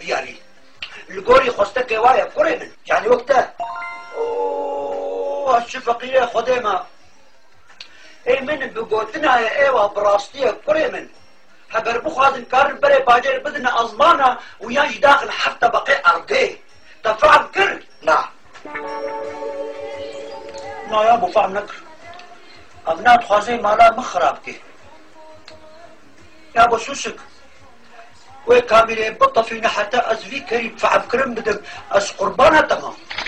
بياري القوري خستك وايا كوري من يعني وقتها اوه الشفقية خديمة اي من بقوتنا ايوه براستية كوري من هبر بخوازن كارن بري باجر بدنا ازمانا وياش داخل حتى بقي ارضي تفهم كر نعم نا يا ابو فهم نكر ابنات خوازي مالا مخرابكي يا ابو سوسك وكاميري بطة فينا حتى ازفي كريم فعب كرم بدم از قربانة تمام